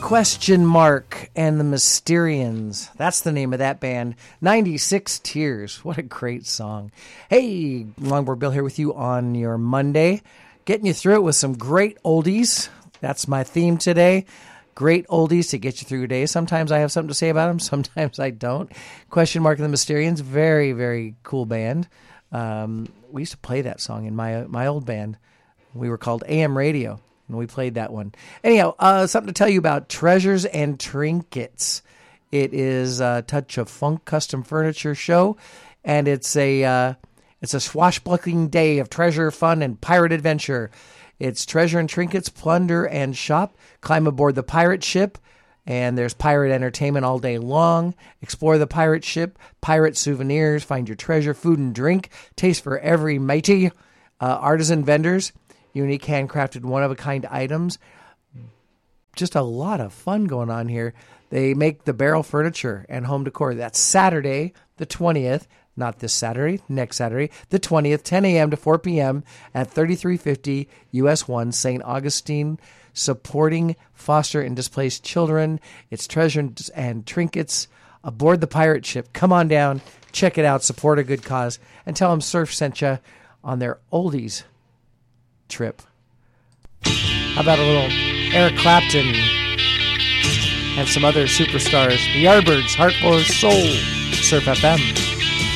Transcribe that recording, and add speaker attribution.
Speaker 1: Question Mark and the Mysterians. That's the name of that band. 96 Tears. What a great song. Hey, Longboard Bill here with you on your Monday. Getting you through it with some great oldies. That's my theme today. Great oldies to get you through your day. Sometimes I have something to say about them. Sometimes I don't. Question Mark and the Mysterians. Very, very cool band. We used to play that song in my old band. We were called AM Radio. And we played that one. Anyhow, something to tell you about Treasures and Trinkets. It is a Touch of Funk custom furniture show, and it's a swashbuckling day of treasure, fun, and pirate adventure. It's Treasure and Trinkets, plunder and shop. Climb aboard the pirate ship, and there's pirate entertainment all day long. Explore the pirate ship, pirate souvenirs, find your treasure, food and drink, taste for every matey. Artisan vendors. Unique handcrafted one-of-a-kind items. Just a lot of fun going on here. They make the barrel furniture and home decor. That's Saturday, the 20th. Not this Saturday, next Saturday, the 20th, 10 a.m. to 4 p.m. at 3350 US 1 St. Augustine, supporting foster and displaced children. It's Treasure and Trinkets aboard the pirate ship. Come on down, check it out, support a good cause, and tell them Surf sent you on their oldies trip. How about a little Eric Clapton and some other superstars? The Yardbirds, Heart for Soul, Surf FM.